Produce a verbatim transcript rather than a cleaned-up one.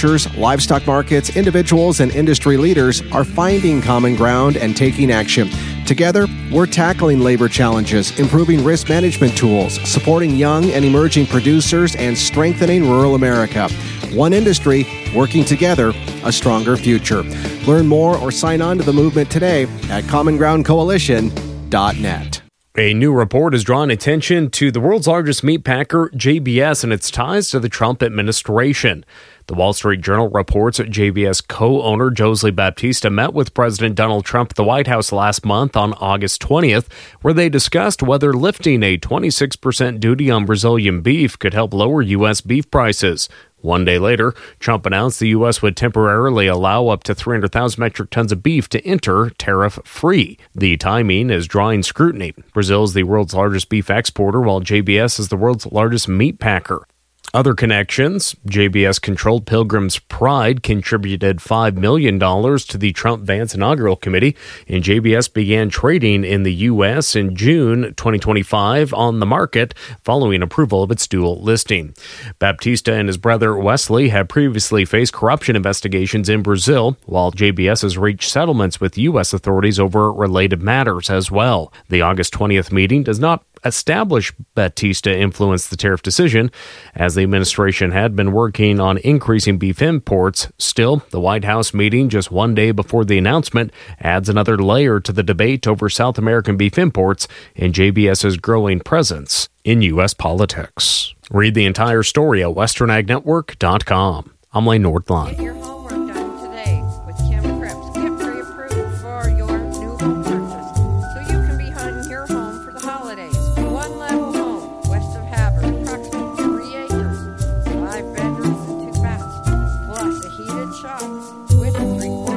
ranchers, livestock markets, individuals, and industry leaders are finding common ground and taking action. Together, we're tackling labor challenges, improving risk management tools, supporting young and emerging producers, and strengthening rural America. One industry, working together, a stronger future. Learn more or sign on to the movement today at common ground coalition dot net. A new report has drawn attention to the world's largest meat packer, J B S, and its ties to the Trump administration. The Wall Street Journal reports that J B S co-owner Josely Baptista met with President Donald Trump at the White House last month on August twentieth, where they discussed whether lifting a twenty-six percent duty on Brazilian beef could help lower U S beef prices. One day later, Trump announced the U S would temporarily allow up to three hundred thousand metric tons of beef to enter tariff-free. The timing is drawing scrutiny. Brazil is the world's largest beef exporter, while J B S is the world's largest meat packer. Other connections, J B S-controlled Pilgrim's Pride contributed five million dollars to the Trump-Vance Inaugural Committee, and J B S began trading in the U S in June twenty twenty-five on the market following approval of its dual listing. Baptista and his brother Wesley had previously faced corruption investigations in Brazil, while J B S has reached settlements with U S authorities over related matters as well. The August twentieth meeting does not establish Baptista influenced the tariff decision, as the administration had been working on increasing beef imports. Still, the White House meeting just one day before the announcement adds another layer to the debate over South American beef imports and JBS's growing presence in U S politics. Read the entire story at western ag network dot com. I'm Lane Nordline. Get your homework done today with Kim Cripps. Get pre-approved for your new home purchase, so you can be hunting your home for the holidays. One level home west of Havre, approximately three acres, five bedrooms and two baths, plus a heated shop with a three-quarter